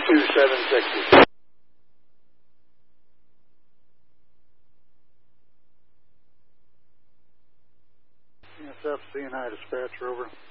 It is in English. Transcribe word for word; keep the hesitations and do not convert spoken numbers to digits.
two seven sixty. C S F, C and I dispatcher, over.